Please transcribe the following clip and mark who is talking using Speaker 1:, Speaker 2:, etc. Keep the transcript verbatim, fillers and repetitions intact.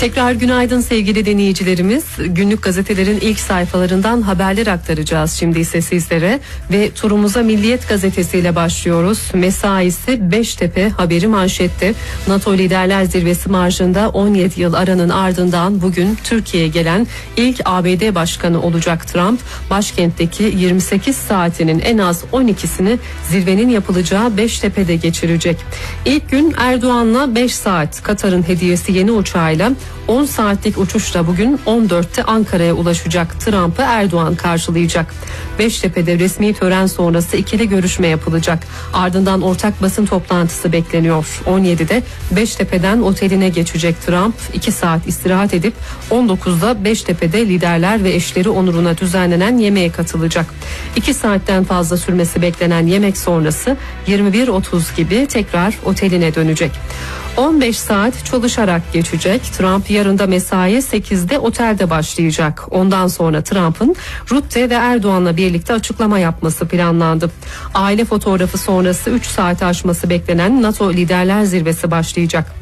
Speaker 1: Tekrar günaydın sevgili dinleyicilerimiz. Günlük gazetelerin ilk sayfalarından haberler aktaracağız şimdi ise sizlere ve turumuza Milliyet gazetesiyle başlıyoruz. Mesaisi Beştepe haberi manşette. NATO Liderler Zirvesi marjında on yedi yıl aranın ardından bugün Türkiye'ye gelen ilk A B D Başkanı olacak Trump, başkentteki yirmi sekiz saatinin en az on ikisini zirvenin yapılacağı Beştepe'de geçirecek. İlk gün Erdoğan'la beş saat, Katar'ın hediyesi yeni uçağıyla on saatlik uçuşla bugün on dörtte Ankara'ya ulaşacak. Trump'ı Erdoğan karşılayacak. Beştepe'de resmi tören sonrası ikili görüşme yapılacak. Ardından ortak basın toplantısı bekleniyor. on yedide Beştepe'den oteline geçecek Trump. iki saat istirahat edip on dokuzda Beştepe'de liderler ve eşleri onuruna düzenlenen yemeğe katılacak. iki saatten fazla sürmesi beklenen yemek sonrası yirmi bir otuz gibi tekrar oteline dönecek. on beş saat çalışarak geçecek. Trump yarın da mesai sekizde otelde başlayacak. Ondan sonra Trump'ın Rutte ve Erdoğan'la birlikte açıklama yapması planlandı. Aile fotoğrafı sonrası üç saat aşması beklenen NATO Liderler Zirvesi başlayacak.